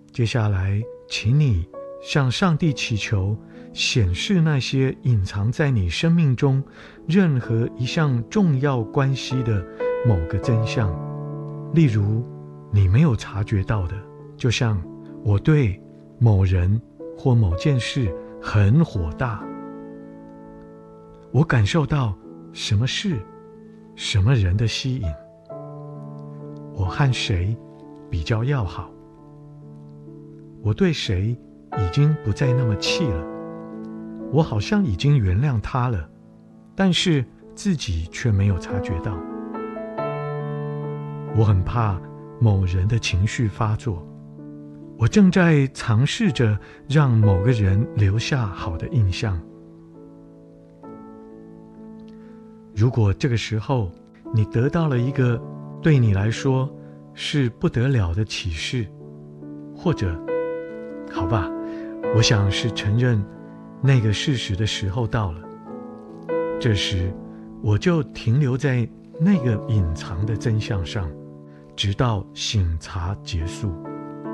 接下来，请你向上帝祈求，显示那些隐藏在你生命中任何一项重要关系的某个真相。例如，你没有察觉到的，就像我对某人或某件事很火大，我感受到什么事、什么人的吸引，我和谁比较要好，我对谁已经不再那么气了，我好像已经原谅他了，但是自己却没有察觉到。我很怕某人的情绪发作，我正在尝试着让某个人留下好的印象。如果这个时候你得到了一个对你来说是不得了的启示，或者好吧，我想是承认那个事实的时候到了，这时我就停留在那个隐藏的真相上，直到省察结束。